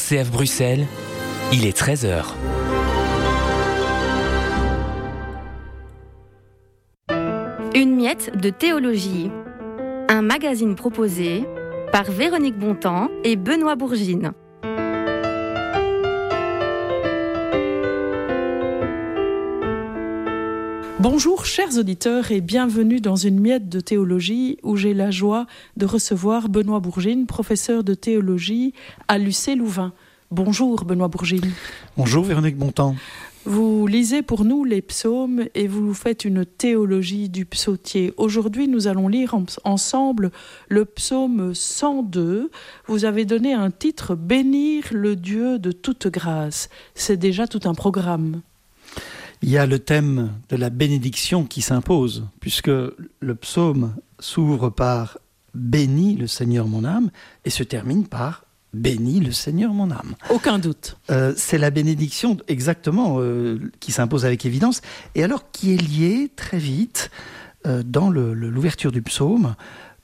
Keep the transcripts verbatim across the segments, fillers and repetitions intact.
C F Bruxelles, il est treize heures. Une miette de théologie. Un magazine proposé par Véronique Bontemps et Benoît Bourgine. Bonjour chers auditeurs et bienvenue dans une miette de théologie où j'ai la joie de recevoir Benoît Bourgine, professeur de théologie à l'U C Louvain. Bonjour Benoît Bourgine. Bonjour Véronique Bontemps. Vous lisez pour nous les psaumes et vous faites une théologie du psautier. Aujourd'hui, nous allons lire en- ensemble le psaume cent deux. Vous avez donné un titre « Bénir le Dieu de toute grâce ». C'est déjà tout un programme. Il y a le thème de la bénédiction qui s'impose, puisque le psaume s'ouvre par « Bénis le Seigneur mon âme » et se termine par « Bénis le Seigneur mon âme ». Aucun doute. Euh, c'est la bénédiction exactement euh, qui s'impose avec évidence, et alors qui est liée très vite euh, dans le, le, l'ouverture du psaume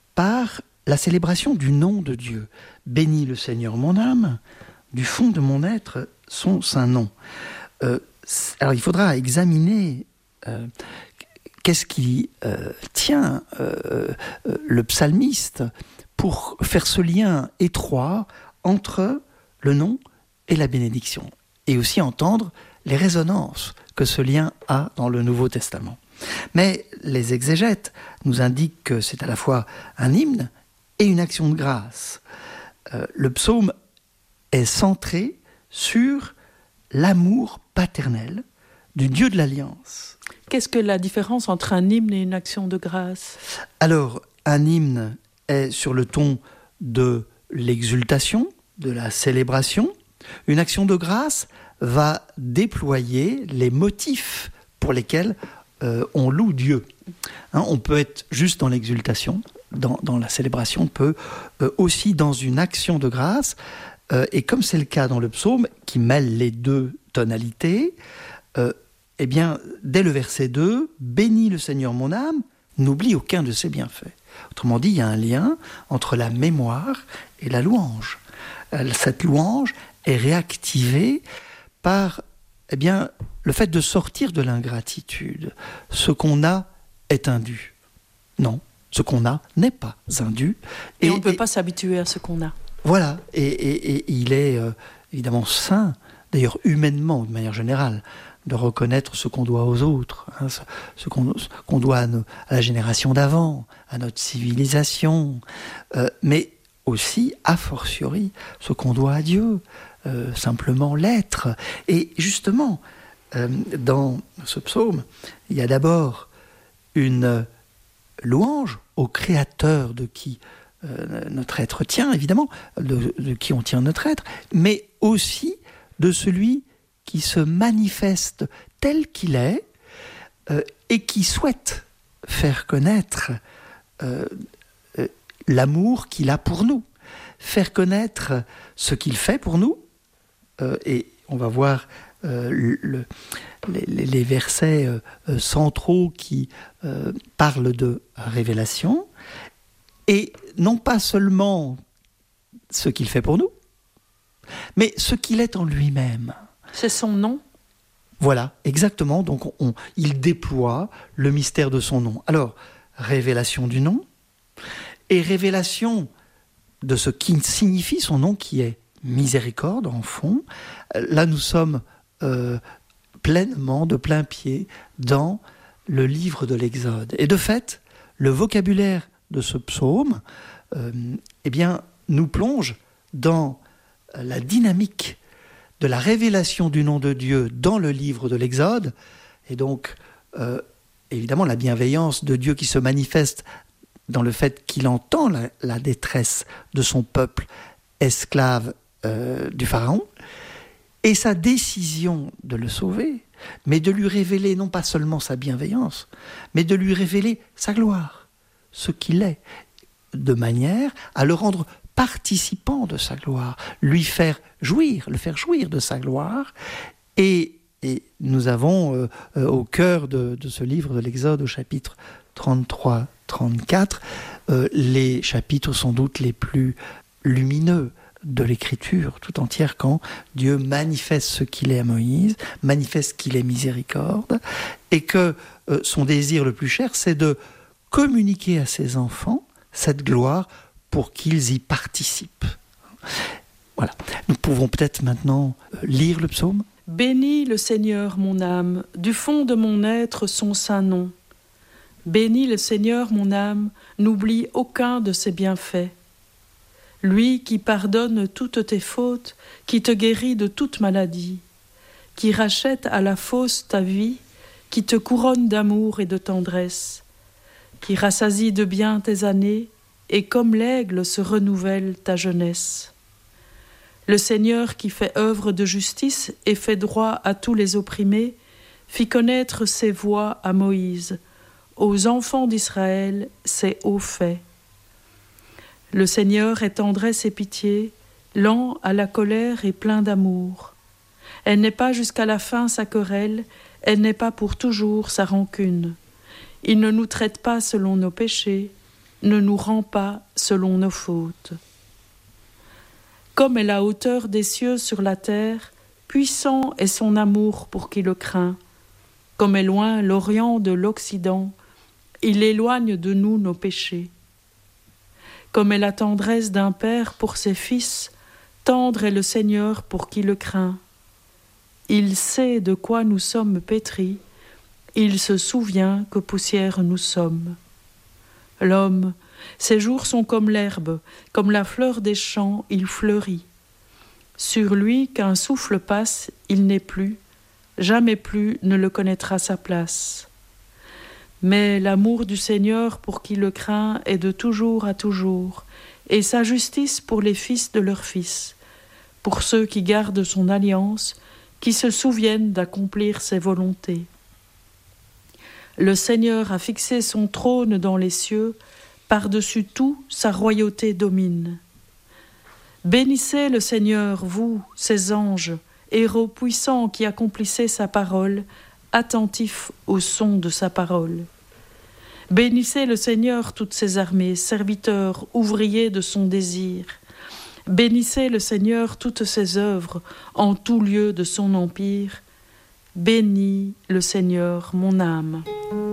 par la célébration du nom de Dieu. « Bénis le Seigneur mon âme, du fond de mon être son saint nom euh, ». Alors il faudra examiner euh, qu'est-ce qui euh, tient euh, euh, le psalmiste pour faire ce lien étroit entre le nom et la bénédiction, et aussi entendre les résonances que ce lien a dans le Nouveau Testament. Mais les exégètes nous indiquent que c'est à la fois un hymne et une action de grâce. Euh, le psaume est centré sur l'amour paternel du Dieu de l'Alliance. Qu'est-ce que la différence entre un hymne et une action de grâce ? Alors, un hymne est sur le ton de l'exultation, de la célébration. Une action de grâce va déployer les motifs pour lesquels euh, on loue Dieu. Hein, on peut être juste dans l'exultation, dans, dans la célébration, on peut euh, aussi dans une action de grâce. Euh, et comme c'est le cas dans le psaume, qui mêle les deux tonalités, euh, eh bien, dès le verset deux, « Bénis le Seigneur mon âme, n'oublie aucun de ses bienfaits ». Autrement dit, il y a un lien entre la mémoire et la louange. Euh, cette louange est réactivée par eh bien, le fait de sortir de l'ingratitude. Ce qu'on a est un dû. Non, ce qu'on a n'est pas un dû. Et, et on ne peut et, pas s'habituer à ce qu'on a. Voilà, et, et, et il est euh, évidemment sain, d'ailleurs humainement, de manière générale, de reconnaître ce qu'on doit aux autres, hein, ce, ce, qu'on, ce qu'on doit à, nos, à la génération d'avant, à notre civilisation, euh, mais aussi, a fortiori, ce qu'on doit à Dieu, euh, simplement l'être. Et justement, euh, dans ce psaume, il y a d'abord une louange au Créateur de qui Euh, notre être tient, évidemment, de, de qui on tient notre être, mais aussi de celui qui se manifeste tel qu'il est euh, et qui souhaite faire connaître euh, euh, l'amour qu'il a pour nous, faire connaître ce qu'il fait pour nous, euh, et on va voir euh, le, les, les versets euh, centraux qui euh, parlent de révélation. Et non pas seulement ce qu'il fait pour nous, mais ce qu'il est en lui-même. C'est son nom ? Voilà, exactement. Donc on, on, il déploie le mystère de son nom. Alors, révélation du nom, et révélation de ce qui signifie son nom, qui est miséricorde, en fond. Là, nous sommes euh, pleinement, de plein pied, dans le livre de l'Exode. Et de fait, le vocabulaire de ce psaume, euh, eh bien, nous plonge dans la dynamique de la révélation du nom de Dieu dans le livre de l'Exode, et donc, euh, évidemment, la bienveillance de Dieu qui se manifeste dans le fait qu'il entend la, la détresse de son peuple esclave euh, du Pharaon, et sa décision de le sauver, mais de lui révéler non pas seulement sa bienveillance, mais de lui révéler sa gloire, ce qu'il est, de manière à le rendre participant de sa gloire, lui faire jouir, le faire jouir de sa gloire. Et, et nous avons euh, euh, au cœur de, de ce livre de l'Exode, au chapitre trente-trois trente-quatre, euh, les chapitres sans doute les plus lumineux de l'Écriture tout entière quand Dieu manifeste ce qu'il est à Moïse, manifeste qu'il est miséricorde, et que euh, son désir le plus cher, c'est de communiquer à ses enfants cette gloire pour qu'ils y participent. Voilà. Nous pouvons peut-être maintenant lire le psaume. Bénis le Seigneur, mon âme, du fond de mon être son saint nom. Bénis le Seigneur, mon âme, n'oublie aucun de ses bienfaits. Lui qui pardonne toutes tes fautes, qui te guérit de toute maladie, qui rachète à la fosse ta vie, qui te couronne d'amour et de tendresse, qui rassasie de bien tes années, et comme l'aigle se renouvelle ta jeunesse. Le Seigneur qui fait œuvre de justice et fait droit à tous les opprimés, fit connaître ses voies à Moïse, aux enfants d'Israël ses hauts faits. Le Seigneur est tendresse et pitié, lent à la colère et plein d'amour. Elle n'est pas jusqu'à la fin sa querelle, elle n'est pas pour toujours sa rancune. Il ne nous traite pas selon nos péchés, ne nous rend pas selon nos fautes. Comme est la hauteur des cieux sur la terre, puissant est son amour pour qui le craint. Comme est loin l'Orient de l'Occident, il éloigne de nous nos péchés. Comme est la tendresse d'un père pour ses fils, tendre est le Seigneur pour qui le craint. Il sait de quoi nous sommes pétris, il se souvient que poussière nous sommes. L'homme, ses jours sont comme l'herbe, comme la fleur des champs, il fleurit. Sur lui qu'un souffle passe, il n'est plus, jamais plus ne le connaîtra sa place. Mais l'amour du Seigneur pour qui le craint est de toujours à toujours, et sa justice pour les fils de leurs fils, pour ceux qui gardent son alliance, qui se souviennent d'accomplir ses volontés. Le Seigneur a fixé son trône dans les cieux, par-dessus tout sa royauté domine. Bénissez le Seigneur, vous, ses anges, héros puissants qui accomplissez sa parole, attentifs au son de sa parole. Bénissez le Seigneur toutes ses armées, serviteurs, ouvriers de son désir. Bénissez le Seigneur toutes ses œuvres, en tout lieu de son empire. Bénis le Seigneur, mon âme.